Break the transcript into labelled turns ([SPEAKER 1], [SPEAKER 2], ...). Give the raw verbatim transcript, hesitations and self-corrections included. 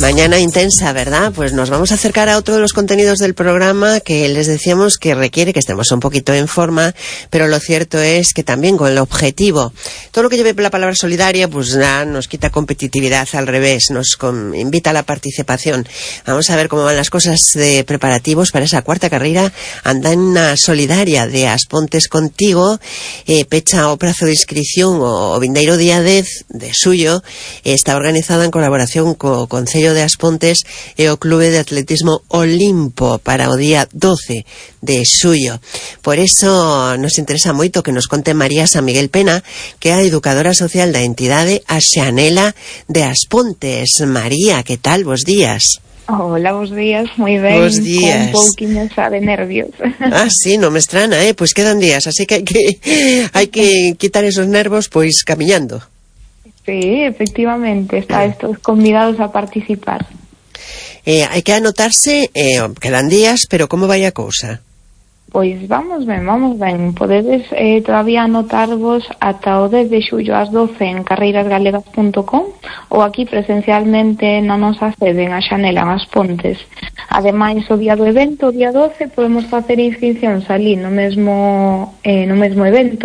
[SPEAKER 1] Mañana intensa, ¿verdad? Pues nos vamos a acercar a otro de los contenidos del programa que les decíamos que requiere que estemos un poquito en forma, pero lo cierto es que también con el objetivo. Todo lo que lleve la palabra solidaria, pues ya nos quita competitividad, al revés, nos con, invita a la participación. Vamos a ver cómo van las cosas de preparativos para esa cuarta carrera Andaina Solidaria de As Pontes Contigo, eh, pecha o prazo de inscripción o, o vindeiro día dez de suyo, eh, está organizada en colaboración co Concello de As Pontes e o Clube de Atletismo Olimpo para o día doce de suyo. Por eso nos interesa moito que nos conte María San Miguel Pena, que é a educadora social da entidade A Xanela de As Pontes. María, que tal? Bos días.
[SPEAKER 2] Hola, bos días, moi ben.
[SPEAKER 1] Bos días.
[SPEAKER 2] Con un pouquinho xa de nervios.
[SPEAKER 1] Ah, sí, non me estrana, eh? Pois quedan días, así que hai que, hai que quitar esos nervos, pois, camiñando.
[SPEAKER 2] Sí, efectivamente, estáis todos convidados a participar.
[SPEAKER 1] Eh, hai que anotarse, eh, quedan días, pero como vai a cousa?
[SPEAKER 2] Pois vamos ben, vamos ben. Podedes eh, todavía anotarvos ata o dez de xullo ás doce en carreiras galegas punto com ou aquí presencialmente na nosa sede en A Xanela, en As Pontes. Ademais, o día do evento, o día doce, podemos facer inscripcións ali no mesmo, eh, no mesmo evento.